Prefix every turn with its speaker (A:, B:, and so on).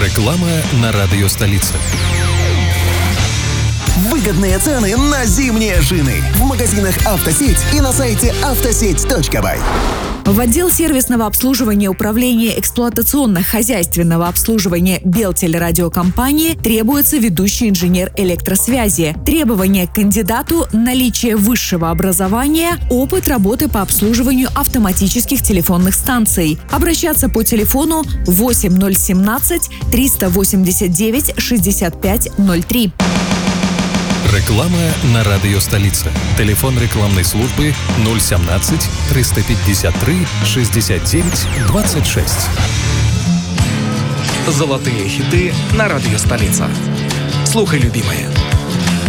A: Реклама на радио «Столица».
B: Выгодные цены на зимние шины в магазинах «Автосеть» и на сайте автосеть.бай.
C: В отдел сервисного обслуживания Управления эксплуатационно-хозяйственного обслуживания Белтелерадиокомпании требуется ведущий инженер электросвязи. Требования к кандидату – наличие высшего образования, опыт работы по обслуживанию автоматических телефонных станций. Обращаться по телефону 8017 389 6503.
A: Реклама на радио «Столица». Телефон рекламной службы 017 353 69 26.
D: Золотые хіти на радіо «Столиця». Слухай, любимые.